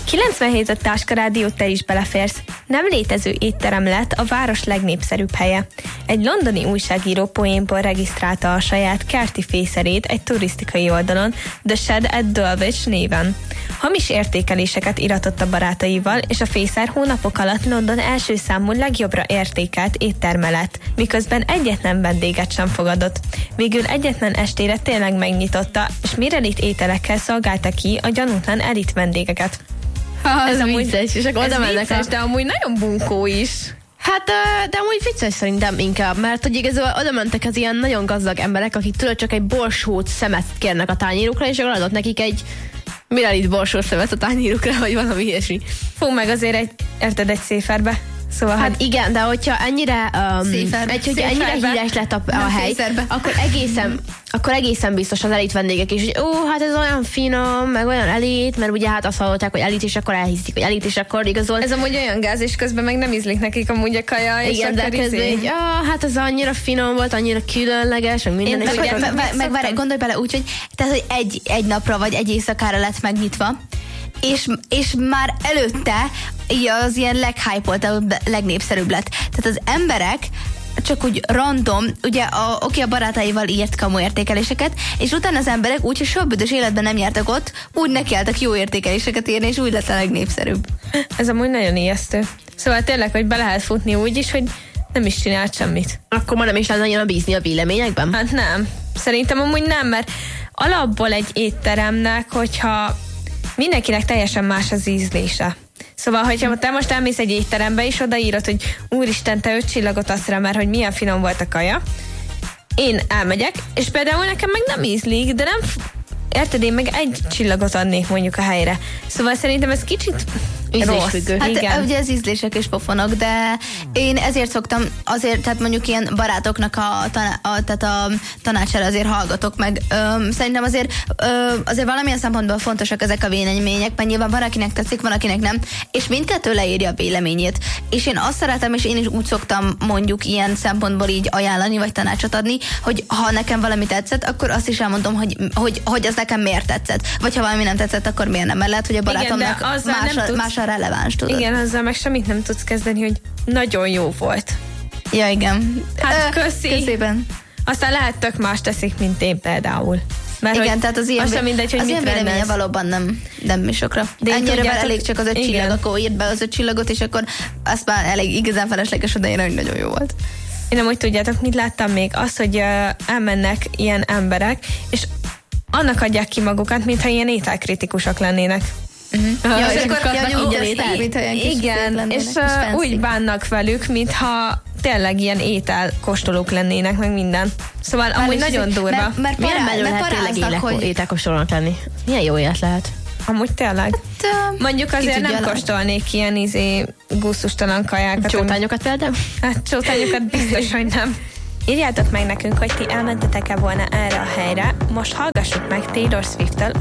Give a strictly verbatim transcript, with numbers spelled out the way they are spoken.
kilencvenhét a Táska Rádió, te is beleférsz. Nem létező étterem lett a város legnépszerűbb helye. Egy londoni újságíró poénból regisztrálta a saját kerti fészerét egy turisztikai oldalon, The Shed at Dulwich néven. Hamis értékeléseket iratott a barátaival, és a fészer hónapok alatt London első számú legjobbra értékelt étterme lett, miközben egyetlen vendéget sem fogadott. Végül egyetlen estére tényleg megnyitotta, és Mirelit ételekkel szolgálta ki a gyanútlan elit vendégeket. Ha, ez amúgy vicces, és akkor oda mennek vicces, a... de amúgy nagyon bunkó is. Hát, de amúgy vicces szerintem inkább, mert hogy igazából oda mentek az ilyen nagyon gazdag emberek, akik tudod csak egy borsót szemet kérnek a tányérukra, és akkor adott nekik egy Mirelit borsós szemet a tányérukra, vagy valami ilyesmi. Fú, meg azért egy, érted, egy széferbe. Szóval, hát hogy... igen, de hogyha ennyire, um, Széferbe. egy, hogyha ennyire híres lett a, a hely, széferbe. akkor egészen, akkor egészen biztos az elit vendégek is, hogy ó, hát ez olyan finom, meg olyan elit, mert ugye hát azt hallották, hogy elit, és akkor elhiszik, hogy elit, és akkor igazol. Ez amúgy olyan gáz, és közben meg nem ízlik nekik amúgy a kaja, és igen, de akkor közben izé... így, ah, hát ez annyira finom volt, annyira különleges, meg minden. Én meg, és hogy, akkor- meg, meg várj, gondolj bele úgy, hogy, tehát, hogy egy, egy napra vagy egy éjszakára lett megnyitva, és, és már előtte így az ilyen leghypoltabb, legnépszerűbb lett. Tehát az emberek csak úgy random, ugye a, oké, a barátaival írt kamu értékeléseket, és utána az emberek úgy, hogy soha büdös életben nem jártak ott, úgy nekiálltak jó értékeléseket írni, és úgy lett a legnépszerűbb. Ez amúgy nagyon ijesztő. Szóval tényleg, hogy be lehet futni úgy is, hogy nem is csinált semmit. Akkor már nem is lenne annyira bízni a véleményekben? Hát nem. Szerintem amúgy nem, mert alapból egy étteremnek, hogyha mindenkinek teljesen más az ízlése. Szóval, hogyha te most elmész egy étterembe, és odaírod, hogy úristen, te öt csillagot adsz rá, mert hogy milyen finom volt a kaja, én elmegyek, és például nekem meg nem ízlik, de nem... Érted, én meg egy csillagot adnék mondjuk a helyre. Szóval szerintem ez kicsit rossz. Hát igen. ugye az ízlések is pofonok, de én ezért szoktam, azért, tehát mondjuk ilyen barátoknak a, taná- a, tehát a tanácsára azért hallgatok meg. Öm, szerintem azért, öm, azért valamilyen szempontból fontosak ezek a vélemények, mert nyilván van, akinek tetszik, van, akinek nem, és mindkettő leírja a véleményét. És én azt szeretem, és én is úgy szoktam mondjuk ilyen szempontból így ajánlani, vagy tanácsot adni, hogy ha nekem valami tetszett, akkor azt is elmondom, hogy, hogy, hogy az nekem miért tetszett. Vagy ha valami nem tetszett, akkor miért nem, mert lehet, hogy a barátomnak igen, más, nem a, tudsz, más a releváns, tudod. Igen, azzal meg semmit nem tudsz kezdeni, hogy nagyon jó volt. Ja, igen. Hát Ö, köszi. Közében. Aztán lehet tök más teszik, mint én például. Mert Igen, hogy tehát az ilyen, az sem mindegy, hogy az mit ilyen véleménye rendelsz. valóban nem, nem is sokra. De ennyire tudjátok- már elég csak az öt igen. csillag, akkor írt be az öt csillagot, és akkor azt már elég igazán felesleges odaírni, hogy nagyon jó volt. Én nem úgy tudjátok, mit láttam még? Az, hogy uh, elmennek ilyen emberek, és annak adják ki magukat, mintha ilyen ételkritikusok lennének. Uh-huh. Ja, és és akkor akkor kapnak ó, ingyen í- ételt, mintha ilyen kis igen, szép lennének, és kis uh, fancy. úgy bánnak velük, mintha tényleg ilyen ételkóstolók lennének, meg minden. Szóval amúgy és nagyon ez- durva. Mert, mert, Milyen pará, menő mert lehet tényleg paráznak, élek, hogy... ételkóstolónak lenni? Milyen jó élet lehet? Amúgy tényleg. Te, Mondjuk ki azért tudja, nem lehet. kóstolnék ilyen izé gusztustalan kajákat. Csótányokat például? Hát csótányokat biztos, hogy nem. Írjátok meg nekünk, hogy ti elmentetek-e volna erre a helyre. Most hallgassuk meg Taylor Swift-tel